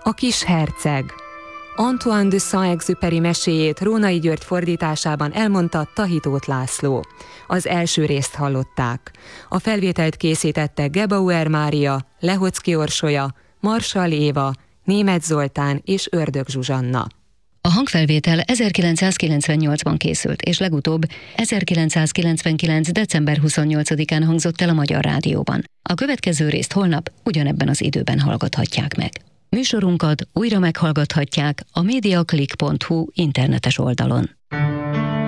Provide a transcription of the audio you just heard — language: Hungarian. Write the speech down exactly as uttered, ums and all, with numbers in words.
A kis herceg. Antoine de Saint-Exupéry meséjét Rónai György fordításában elmondta Tahitóth László. Az első részt hallották. A felvételt készítette Gebauer Mária, Lehocki Orsolya, Marsall Éva, Németh Zoltán és Ördög Zsuzsanna. A hangfelvétel ezerkilencszázkilencvennyolcban készült, és legutóbb ezerkilencszázkilencvenkilenc. december huszonnyolcadikán hangzott el a Magyar Rádióban. A következő részt holnap ugyanebben az időben hallgathatják meg. Műsorunkat újra meghallgathatják a mediaclick pont hu internetes oldalon.